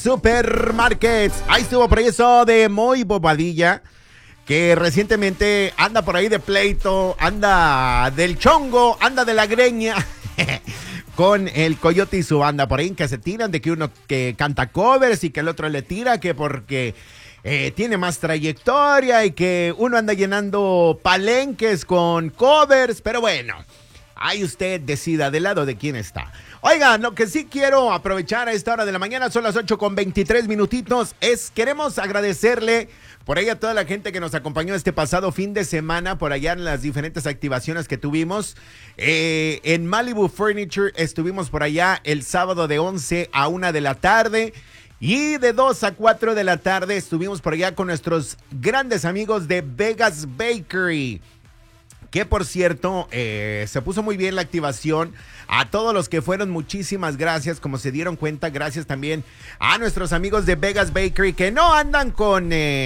Supermarkets. Ahí estuvo por eso de Moy Bobadilla, que recientemente anda por ahí de pleito, anda del chongo, anda de la greña con el Coyote y su banda por ahí, que se tiran de que uno que canta covers y que el otro le tira que porque tiene más trayectoria y que uno anda llenando palenques con covers, pero bueno, ahí usted decida del lado de quién está. Oigan, lo que sí quiero aprovechar a esta hora de la mañana, son las 8:23 minutitos, queremos agradecerle por ahí a toda la gente que nos acompañó este pasado fin de semana, por allá en las diferentes activaciones que tuvimos. En Malibu Furniture estuvimos por allá el sábado de 11 a 1 de la tarde. Y de 2 a 4 de la tarde estuvimos por allá con nuestros grandes amigos de Vegas Bakery. Que por cierto, se puso muy bien la activación. A todos los que fueron, muchísimas gracias. Como se dieron cuenta, gracias también a nuestros amigos de Vegas Bakery, que no andan con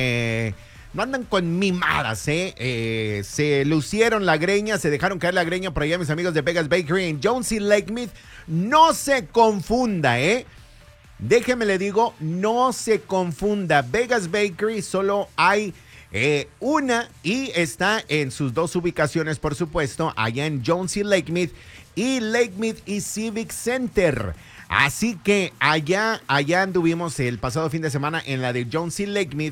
mimadas, se lucieron la greña, se dejaron caer la greña por allá mis amigos de Vegas Bakery en Jonesy Lake Mead. No se confunda, déjeme le digo, no se confunda. Vegas Bakery solo hay una y está en sus dos ubicaciones, por supuesto, allá en Jonesy Lake Mead y Lake Mead y Civic Center. Así que allá anduvimos el pasado fin de semana en la de Jonesy Lake Mead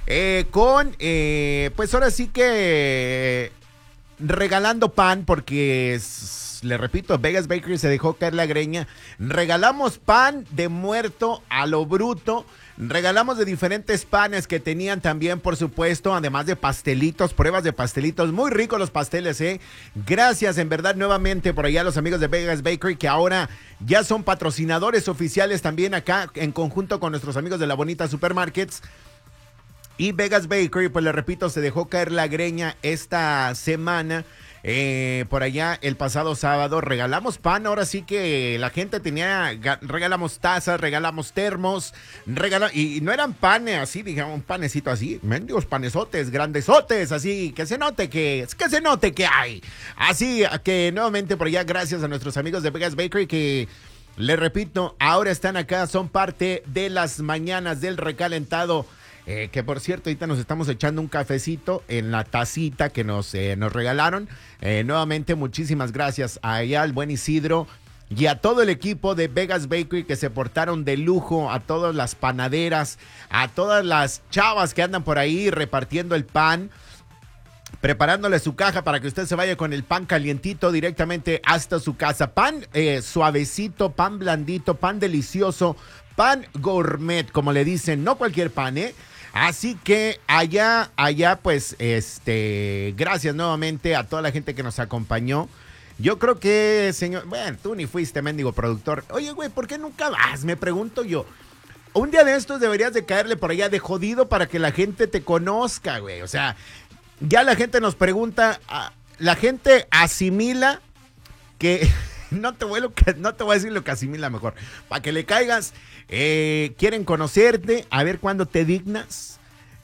pues ahora sí que regalando pan, porque le repito, Vegas Bakery se dejó caer la greña. Regalamos pan de muerto a lo bruto. Regalamos de diferentes panes que tenían también, por supuesto, además de pastelitos, pruebas de pastelitos. Muy ricos los pasteles, Gracias, en verdad, nuevamente por allá a los amigos de Vegas Bakery, que ahora ya son patrocinadores oficiales también acá, en conjunto con nuestros amigos de La Bonita Supermarkets. Y Vegas Bakery, pues le repito, se dejó caer la greña esta semana. Por allá el pasado sábado regalamos pan, ahora sí que la gente regalamos tazas, regalamos termos, y no eran panes así, digamos, un panecito así, mendigos panesotes, grandesotes, así, que se note que hay. Así que nuevamente por allá, gracias a nuestros amigos de Vegas Bakery, que les repito, ahora están acá, son parte de las mañanas del recalentado. Que por cierto, ahorita nos estamos echando un cafecito en la tacita que nos regalaron. Nuevamente, muchísimas gracias a allá, al buen Isidro y a todo el equipo de Vegas Bakery, que se portaron de lujo, a todas las panaderas, a todas las chavas que andan por ahí repartiendo el pan, preparándole su caja para que usted se vaya con el pan calientito directamente hasta su casa. Pan suavecito, pan blandito, pan delicioso, pan gourmet, como le dicen, no cualquier pan, Así que allá, pues, gracias nuevamente a toda la gente que nos acompañó. Yo creo que, señor, bueno, tú ni fuiste, mendigo productor. Oye, güey, ¿por qué nunca vas? Me pregunto yo. Un día de estos deberías de caerle por allá de jodido para que la gente te conozca, güey. O sea, ya la gente nos pregunta, la gente asimila que... No te voy a decir lo que asimila mejor. Para que le caigas, quieren conocerte, a ver cuándo te dignas.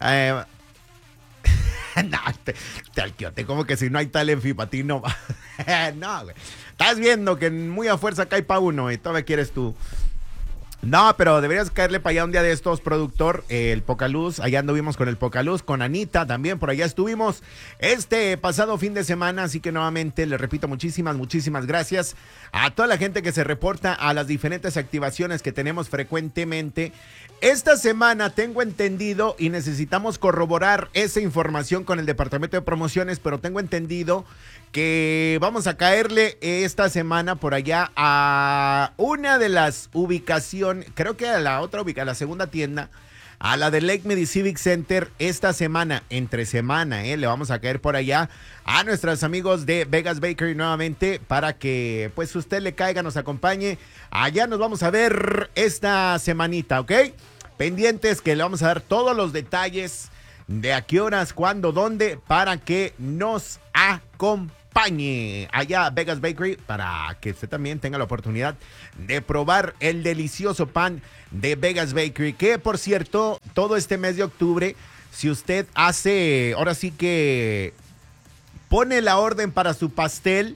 No, te como que si no hay tal en para ti no va. No, güey. Estás viendo que muy a fuerza cae pa' uno y todavía quieres tú. No, pero deberías caerle para allá un día de estos, productor, el Pocaluz. Allá anduvimos con el Pocaluz, con Anita también, por allá estuvimos este pasado fin de semana. Así que nuevamente les repito, muchísimas gracias a toda la gente que se reporta a las diferentes activaciones que tenemos frecuentemente. Esta semana tengo entendido, y necesitamos corroborar esa información con el departamento de promociones, pero tengo entendido que vamos a caerle esta semana por allá a una de las ubicaciones, creo que a la otra ubicación, a la segunda tienda, a la de Lake Mead Civic Center, esta semana, entre semana, le vamos a caer por allá a nuestros amigos de Vegas Bakery nuevamente para que pues usted le caiga, nos acompañe. Allá nos vamos a ver esta semanita, ¿ok? Pendientes que le vamos a dar todos los detalles de a qué horas, cuándo, dónde, para que nos acompañe allá a Vegas Bakery, para que usted también tenga la oportunidad de probar el delicioso pan de Vegas Bakery, que por cierto, todo este mes de octubre, si usted hace, ahora sí que pone la orden para su pastel,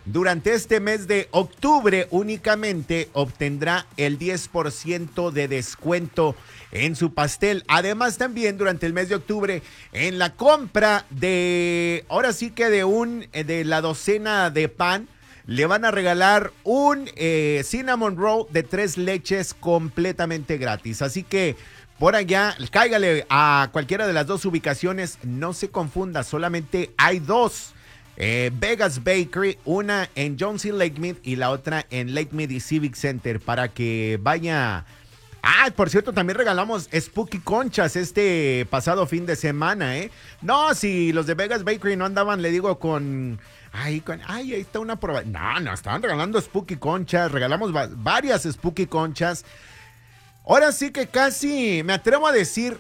durante este mes de octubre únicamente obtendrá el 10% de descuento en su pastel. Además, también durante el mes de octubre, en la compra de, ahora sí que de la docena de pan, le van a regalar un cinnamon roll de 3 leches completamente gratis. Así que por allá, cáigale a cualquiera de las dos ubicaciones. No se confunda, solamente hay dos. Vegas Bakery, una en Johnson Lake Mead y la otra en Lake Mead y Civic Center, para que vaya. Ah, por cierto, también regalamos Spooky Conchas este pasado fin de semana, ¿eh? No, si los de Vegas Bakery no andaban, le digo, ahí está una prueba. No, estaban regalando Spooky Conchas, regalamos varias Spooky Conchas. Ahora sí que casi me atrevo a decir,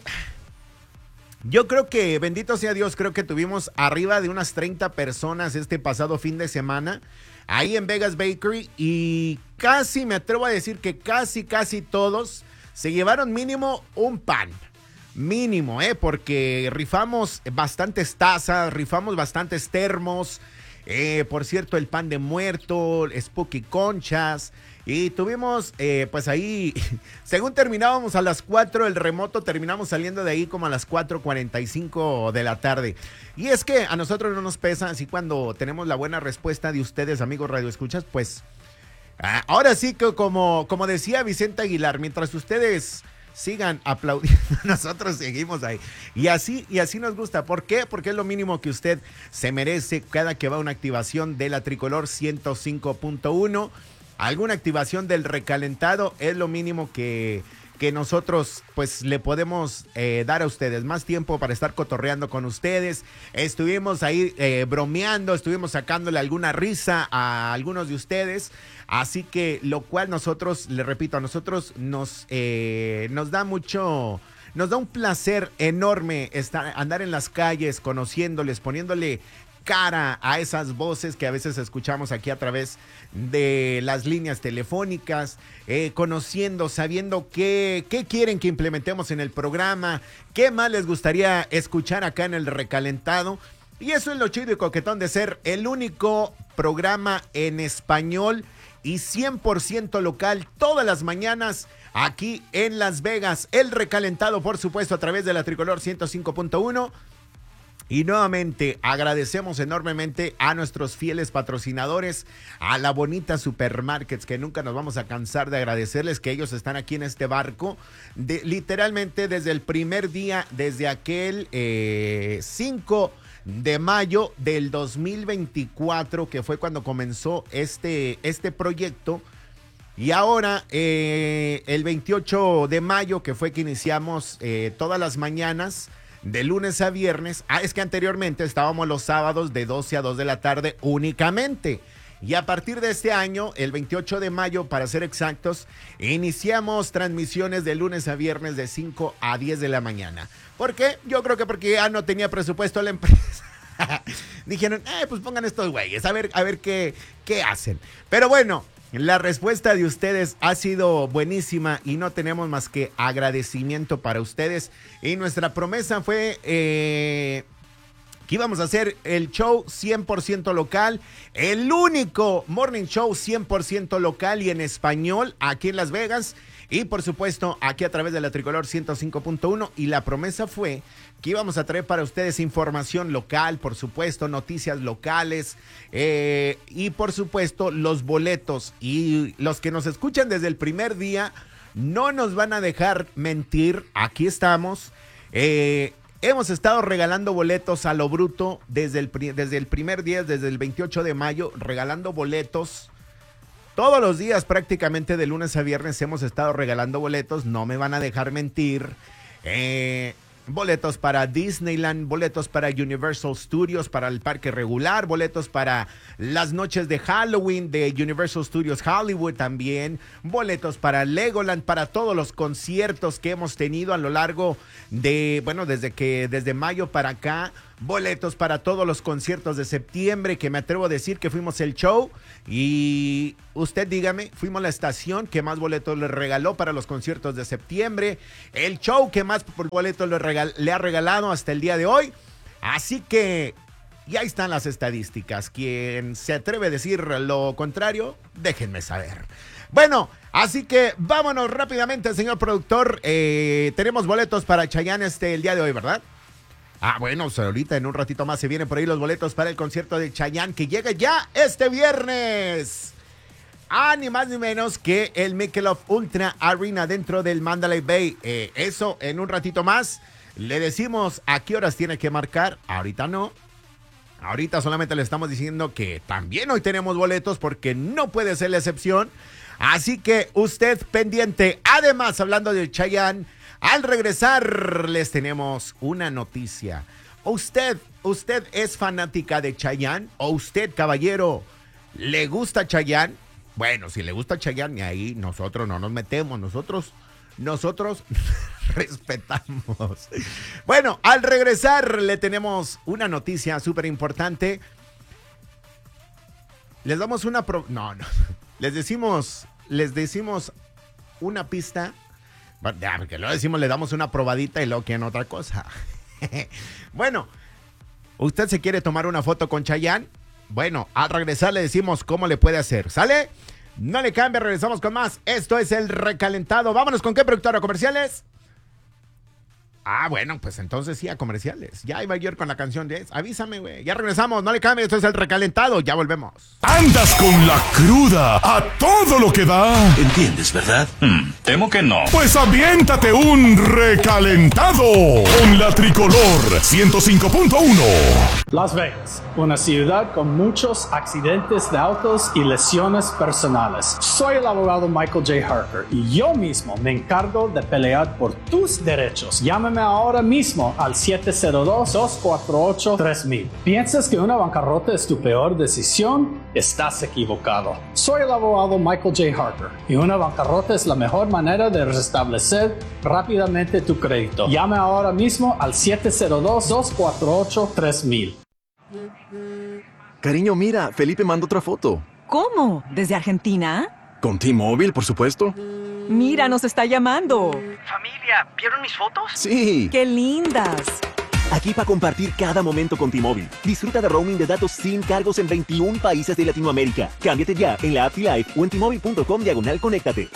yo creo que, bendito sea Dios, creo que tuvimos arriba de unas 30 personas este pasado fin de semana ahí en Vegas Bakery, y casi me atrevo a decir que casi todos se llevaron mínimo un pan. Mínimo, porque rifamos bastantes tazas, rifamos bastantes termos. Por cierto, el pan de muerto, Spooky Conchas. Y tuvimos, pues ahí, según terminábamos a las 4 el remoto, terminamos saliendo de ahí como a las 4:45 de la tarde. Y es que a nosotros no nos pesa, así cuando tenemos la buena respuesta de ustedes, amigos radioescuchas, pues ahora sí que como decía Vicente Aguilar, mientras ustedes sigan aplaudiendo, nosotros seguimos ahí. Y así nos gusta. ¿Por qué? Porque es lo mínimo que usted se merece cada que va a una activación de la Tricolor 105.1. Alguna activación del recalentado es lo mínimo que nosotros pues le podemos dar a ustedes. Más tiempo para estar cotorreando con ustedes. Estuvimos ahí bromeando, estuvimos sacándole alguna risa a algunos de ustedes. Así que lo cual nosotros, le repito, a nosotros nos da mucho, nos da un placer enorme andar en las calles, conociéndoles, poniéndole cara a esas voces que a veces escuchamos aquí a través de las líneas telefónicas, conociendo, sabiendo qué quieren que implementemos en el programa, qué más les gustaría escuchar acá en el recalentado. Y eso es lo chido y coquetón de ser el único programa en español y 100% local todas las mañanas aquí en Las Vegas. El recalentado, por supuesto, a través de la Tricolor 105.1. Y nuevamente agradecemos enormemente a nuestros fieles patrocinadores, a la bonita Supermarkets, que nunca nos vamos a cansar de agradecerles que ellos están aquí en este barco, literalmente desde el primer día, desde aquel 5 de mayo del 2024, que fue cuando comenzó este proyecto. Y ahora, el 28 de mayo, que fue que iniciamos todas las mañanas, de lunes a viernes. Es que anteriormente estábamos los sábados de 12 a 2 de la tarde únicamente. Y a partir de este año, el 28 de mayo, para ser exactos, iniciamos transmisiones de lunes a viernes de 5 a 10 de la mañana. ¿Por qué? Yo creo que porque ya no tenía presupuesto la empresa. Dijeron, pues pongan estos güeyes, a ver qué hacen. Pero bueno, la respuesta de ustedes ha sido buenísima y no tenemos más que agradecimiento para ustedes. Y nuestra promesa fue que íbamos a hacer el show 100% local, el único morning show 100% local y en español aquí en Las Vegas. Y por supuesto, aquí a través de la Tricolor 105.1. Y la promesa fue que íbamos a traer para ustedes información local, por supuesto, noticias locales y por supuesto los boletos. Y los que nos escuchan desde el primer día no nos van a dejar mentir. Aquí estamos. Hemos estado regalando boletos a lo bruto desde el primer día, desde el 28 de mayo, regalando boletos. Todos los días, prácticamente de lunes a viernes, hemos estado regalando boletos. No me van a dejar mentir. Boletos para Disneyland, boletos para Universal Studios, para el parque regular, boletos para las noches de Halloween de Universal Studios Hollywood también, boletos para Legoland, para todos los conciertos que hemos tenido a lo largo de, desde mayo para acá, boletos para todos los conciertos de septiembre, que me atrevo a decir que fuimos el show. Y usted dígame, fuimos la estación que más boletos le regaló para los conciertos de septiembre, el show que más boletos le ha regalado hasta el día de hoy. Así que Y ahí están las estadísticas. Quien se atreve a decir lo contrario, déjenme saber. Bueno, así que vámonos rápidamente, señor productor. Tenemos boletos para Chayanne el día de hoy, ¿verdad? Bueno, ahorita en un ratito más se vienen por ahí los boletos para el concierto de Chayanne que llega ya este viernes. Ni más ni menos que el Michelob Ultra Arena dentro del Mandalay Bay. Eso en un ratito más. Le decimos a qué horas tiene que marcar. Ahorita no. Ahorita solamente le estamos diciendo que también hoy tenemos boletos porque no puede ser la excepción. Así que usted pendiente. Además, hablando de Chayanne, al regresar les tenemos una noticia. ¿Usted es fanática de Chayanne? ¿O usted, caballero, le gusta Chayanne? Bueno, si le gusta Chayanne, ahí nosotros no nos metemos. Nosotros respetamos. Bueno, al regresar le tenemos una noticia súper importante. Les damos una... Les decimos una pista. Ya, porque luego decimos, le damos una probadita y luego quieren otra cosa. Bueno, ¿usted se quiere tomar una foto con Chayanne? Bueno, al regresar le decimos cómo le puede hacer. ¿Sale? No le cambie, regresamos con más. Esto es El Recalentado. Vámonos con qué productora, ¿comerciales? Bueno, pues entonces sí, a comerciales. Ya iba yo con la canción de avísame, güey. Ya regresamos, no le cambie, esto es El Recalentado. Ya volvemos. Andas con la cruda a todo lo que da. ¿Entiendes, verdad? Temo que no. Pues aviéntate un recalentado con la Tricolor 105.1. Las Vegas, una ciudad con muchos accidentes de autos y lesiones personales. Soy el abogado Michael J. Harker y yo mismo me encargo de pelear por tus derechos. Llámame ahora mismo al 702-248-3000. ¿Piensas que una bancarrota es tu peor decisión? Estás equivocado. Soy el abogado Michael J. Harker y una bancarrota es la mejor manera de restablecer rápidamente tu crédito. Llame ahora mismo al 702-248-3000. Cariño, mira, Felipe mandó otra foto. ¿Cómo? ¿Desde Argentina? Con T-Mobile, por supuesto. Mira, nos está llamando. Familia, ¿vieron mis fotos? Sí. ¡Qué lindas! Aquí para compartir cada momento con T-Mobile. Disfruta de roaming de datos sin cargos en 21 países de Latinoamérica. Cámbiate ya en la app T-Life o en T-Mobile.com/conéctate.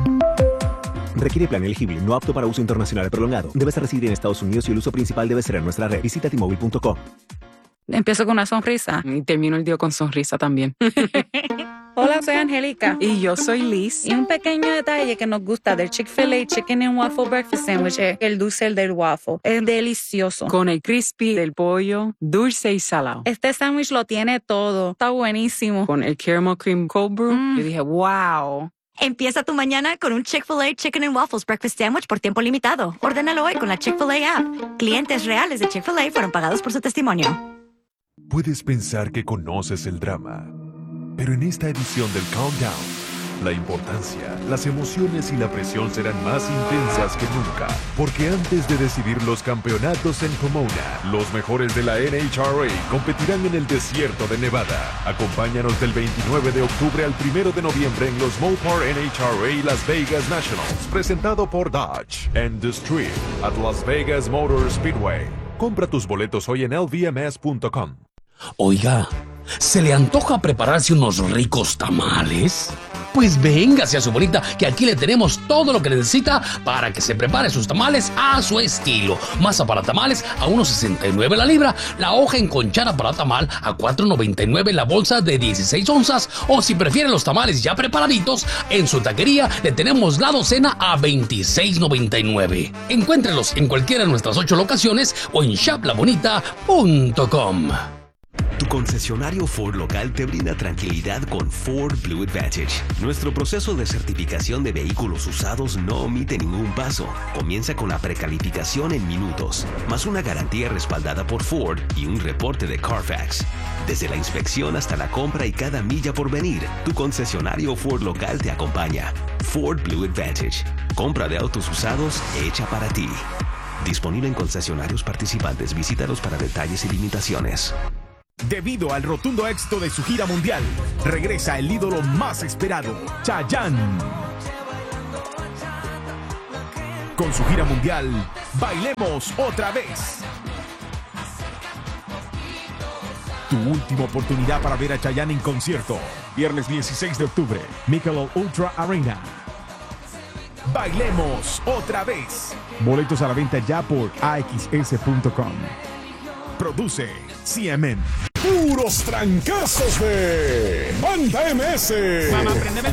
Requiere plan elegible, no apto para uso internacional prolongado. Debes residir en Estados Unidos y el uso principal debe ser en nuestra red. Visita T-Mobile.com. Empiezo con una sonrisa y termino el día con sonrisa también. Hola, soy Angélica. Y yo soy Liz. Y un pequeño detalle que nos gusta del Chick-fil-A Chicken and Waffle Breakfast Sandwich es el dulce del waffle. Es delicioso. Con el crispy del pollo, dulce y salado. Este sándwich lo tiene todo. Está buenísimo. Con el caramel cream cold brew, yo dije, wow. Empieza tu mañana con un Chick-fil-A Chicken and Waffles Breakfast Sandwich por tiempo limitado. Ordénalo hoy con la Chick-fil-A app. Clientes reales de Chick-fil-A fueron pagados por su testimonio. Puedes pensar que conoces el drama, pero en esta edición del Countdown, la importancia, las emociones y la presión serán más intensas que nunca, porque antes de decidir los campeonatos en Pomona, los mejores de la NHRA competirán en el desierto de Nevada. Acompáñanos del 29 de octubre al 1 de noviembre en los Mopar NHRA Las Vegas Nationals, presentado por Dodge and The Strip at Las Vegas Motor Speedway. Compra tus boletos hoy en lvms.com. Oiga, ¿se le antoja prepararse unos ricos tamales? Pues véngase a su abuelita, que aquí le tenemos todo lo que necesita para que se prepare sus tamales a su estilo. Masa para tamales a $1.69 la libra, la hoja enconchada para tamal a $4.99 la bolsa de 16 onzas, o si prefiere los tamales ya preparaditos, en su taquería le tenemos la docena a $26.99. Encuéntrelos en cualquiera de nuestras 8 locaciones o en shoplabonita.com. Tu concesionario Ford local te brinda tranquilidad con Ford Blue Advantage. Nuestro proceso de certificación de vehículos usados no omite ningún paso. Comienza con la precalificación en minutos, más una garantía respaldada por Ford y un reporte de Carfax. Desde la inspección hasta la compra y cada milla por venir, tu concesionario Ford local te acompaña. Ford Blue Advantage. Compra de autos usados hecha para ti. Disponible en concesionarios participantes. Visítalos para detalles y limitaciones. Debido al rotundo éxito de su gira mundial, regresa el ídolo más esperado, Chayanne. Con su gira mundial, Bailemos Otra Vez. Tu última oportunidad para ver a Chayanne en concierto. Viernes 16 de octubre, Michelob Ultra Arena. Bailemos otra vez. Boletos a la venta ya por axs.com. Produce CMN. Puros trancazos de Banda MS. Mamá, préndeme